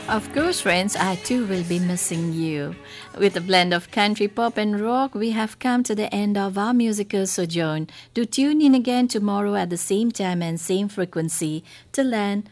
Of course, friends, I too will be missing you. With a blend of country pop and rock, we have come to the end of our musical sojourn. Do tune in again tomorrow at the same time and same frequency. Till then,